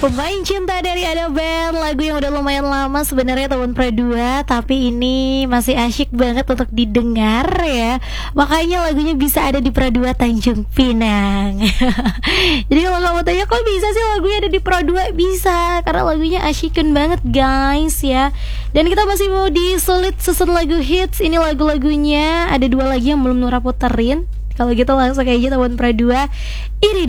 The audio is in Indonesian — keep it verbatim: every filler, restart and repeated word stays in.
Pemain Cinta dari Ada Band, lagu yang udah lumayan lama sebenarnya tahun Pra dua, tapi ini masih asyik banget untuk didengar ya. Makanya lagunya bisa ada di Pra dua Tanjung Pinang. Jadi kalau kamu tanya kok bisa sih lagunya ada di Pra dua, bisa karena lagunya asyikin banget guys ya. Dan kita masih mau disulit susun lagu hits. Ini lagu-lagunya ada dua lagi yang belum Nura puterin. Kalau gitu langsung aja tahun Pra dua. Ini